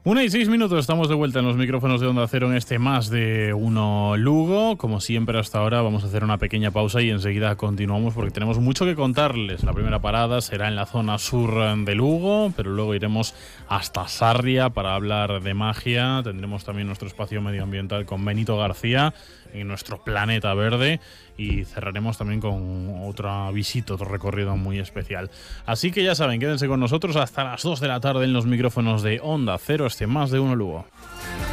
1:06, estamos de vuelta en los micrófonos de Onda Cero en este Más de Uno Lugo. Como siempre hasta ahora vamos a hacer una pequeña pausa y enseguida continuamos porque tenemos mucho que contarles. La primera parada será en la zona sur de Lugo, pero luego iremos hasta Sarria para hablar de magia. Tendremos también nuestro espacio medioambiental con Benito García en nuestro planeta verde y cerraremos también con otra visita, otro recorrido muy especial. Así que ya saben, quédense con nosotros hasta las 2 de la tarde en los micrófonos de Onda Cero, este Más de Uno Lugo.